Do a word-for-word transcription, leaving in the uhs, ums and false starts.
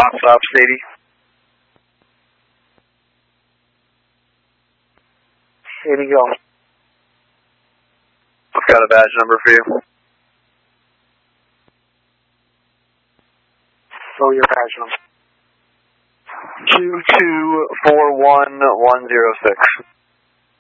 Ops, Ops eighty. eighty go. I've got a badge number for you. Oh, your badge number. two two four one one zero six.